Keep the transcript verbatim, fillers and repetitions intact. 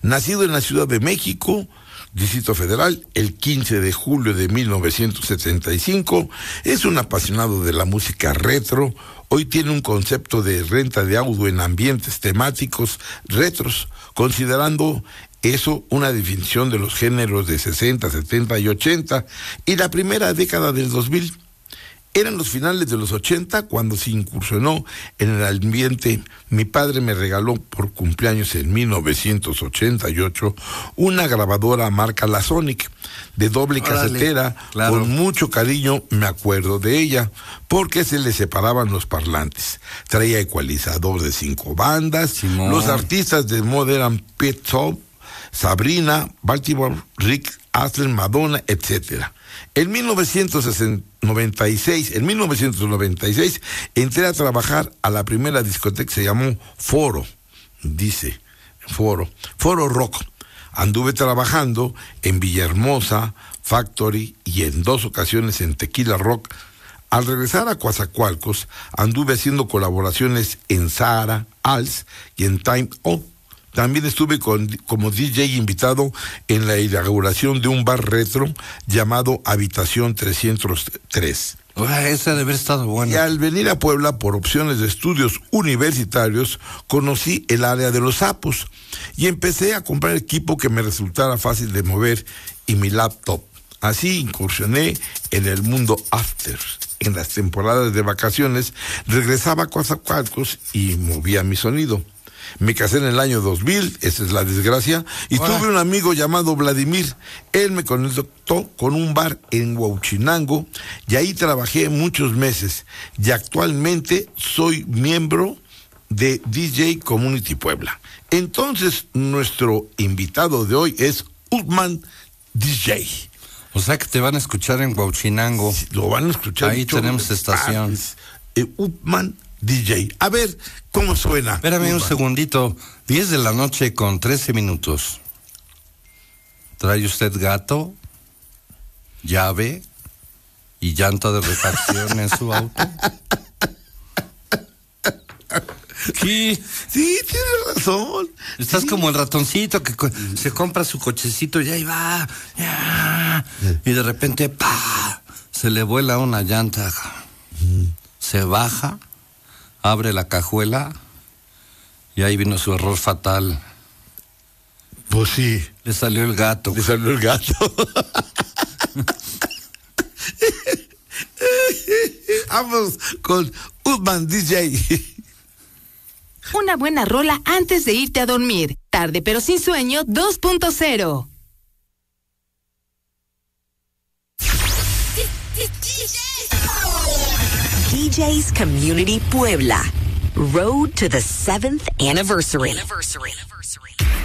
Nacido en la Ciudad de México, Distrito Federal, el quince de julio de mil novecientos setenta y cinco, es un apasionado de la música retro. Hoy tiene un concepto de renta de audio en ambientes temáticos retros, considerando eso una definición de los géneros de sesenta, setenta y ochenta y la primera década del dos mil. Eran los finales de los ochenta cuando se incursionó en el ambiente. Mi padre me regaló por cumpleaños en mil novecientos ochenta y ocho una grabadora marca La Sonic de doble casetera. Claro. Con mucho cariño me acuerdo de ella porque se le separaban los parlantes. Traía ecualizador de cinco bandas. Simón. Los artistas de moda eran Pet Shop, Sabrina, Baltimore, Rick Astley, Madonna, etcétera. En mil novecientos noventa y seis, en mil novecientos noventa y seis entré a trabajar a la primera discoteca que se llamó Foro, dice, Foro, Foro Rock. Anduve trabajando en Villahermosa, Factory y en dos ocasiones en Tequila Rock. Al regresar a Coatzacoalcos, anduve haciendo colaboraciones en Sahara, Als y en Time Out. También estuve con, como D J invitado en la inauguración de un bar retro llamado Habitación trescientos tres. Oye, esa debe haber estado buena. Y al venir a Puebla por opciones de estudios universitarios, conocí el área de los sapos y empecé a comprar equipo que me resultara fácil de mover y mi laptop. Así incursioné en el mundo after. En las temporadas de vacaciones regresaba a Coatzacoalcos y movía mi sonido. Me casé en el año dos mil, esa es la desgracia, y Hola. Tuve un amigo llamado Vladimir. Él me conectó con un bar en Huauchinango y ahí trabajé muchos meses. Y actualmente soy miembro de D J Community Puebla. Entonces, nuestro invitado de hoy es Upman D J. O sea que te van a escuchar en Huauchinango. Sí, lo van a escuchar. Ahí tenemos estación. Eh, Upman D J. A ver, ¿cómo suena? Espérame Upman. Un segundito. diez de la noche con trece minutos. ¿Trae usted gato, llave y llanta de refacción en su auto? Sí, sí, tienes razón. Estás sí. como el ratoncito que co- se compra su cochecito y ahí va. Ya, y de repente, ¡pah! Se le vuela una llanta. Mm. Se baja, abre la cajuela y ahí vino su error fatal. Pues sí. Le salió el gato. Le salió el gato. Vamos con Upman D J. Una buena rola antes de irte a dormir. Tarde pero sin sueño dos punto cero. D J's Community Puebla. Road to the seventh anniversary. Anniversary. Anniversary.